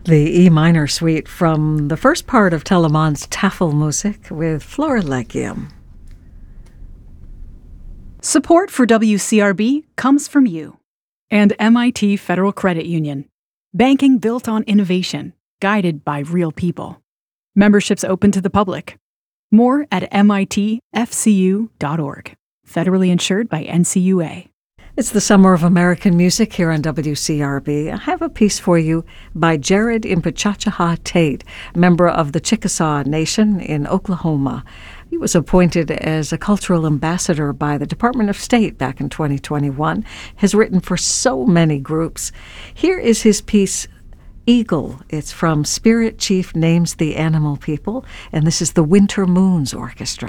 The E minor suite from the first part of Telemann's Tafelmusik with Florilegium. Support for WCRB comes from you and MIT Federal Credit Union. Banking built on innovation, guided by real people. Memberships open to the public. More at mitfcu.org. Federally insured by NCUA. It's the Summer of American Music here on WCRB. I have a piece for you by Jared Impechachaha Tate, member of the Chickasaw Nation in Oklahoma. He was appointed as a cultural ambassador by the Department of State back in 2021, has written for so many groups. Here is his piece, Eagle. It's from Spirit Chief Names the Animal People, and this is the Winter Moons Orchestra.